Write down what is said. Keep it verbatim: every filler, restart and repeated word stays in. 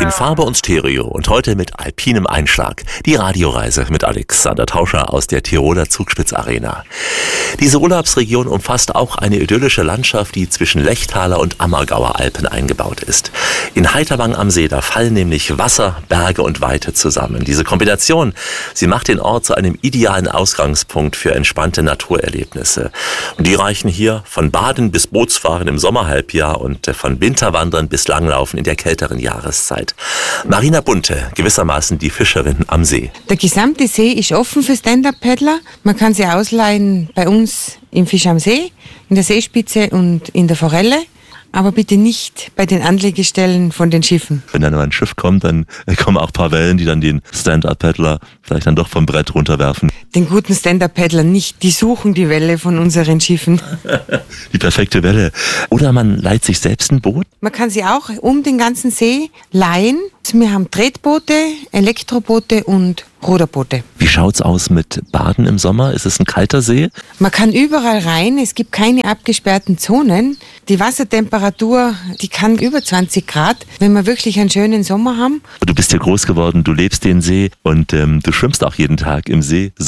In Farbe und Stereo und heute mit alpinem Einschlag. Die Radioreise mit Alexander Tauscher aus der Tiroler Zugspitz-Arena. Diese Urlaubsregion umfasst auch eine idyllische Landschaft, die zwischen Lechtaler und Ammergauer Alpen eingebaut ist. In Heiterwang am See, da fallen nämlich Wasser, Berge und Weite zusammen. Diese Kombination, sie macht den Ort zu einem idealen Ausgangspunkt für entspannte Naturerlebnisse. Und die reichen hier von Baden bis Bootsfahren im Sommerhalbjahr und von Winterwandern bis Langlaufen in der kälteren Jahreszeit. Marina Bunte, gewissermaßen die Fischerin am See. Der gesamte See ist offen für Stand-Up-Paddler. Man kann sie ausleihen bei uns im Fisch am See, in der Seespitze und in der Forelle. Aber bitte nicht bei den Anlegestellen von den Schiffen. Wenn dann ein Schiff kommt, dann kommen auch ein paar Wellen, die dann den Stand-Up-Paddler vielleicht dann doch vom Brett runterwerfen. Den guten Stand-Up-Paddler nicht, die suchen die Welle von unseren Schiffen. Die perfekte Welle. Oder man leiht sich selbst ein Boot? Man kann sie auch um den ganzen See leihen. Wir haben Tretboote, Elektroboote und Ruderboote. Wie schaut's aus mit Baden im Sommer? Ist es ein kalter See? Man kann überall rein, es gibt keine abgesperrten Zonen. Die Wassertemperatur, die kann über zwanzig Grad, wenn wir wirklich einen schönen Sommer haben. Du bist hier groß geworden, du lebst den See und ähm, du schwimmst auch jeden Tag im See.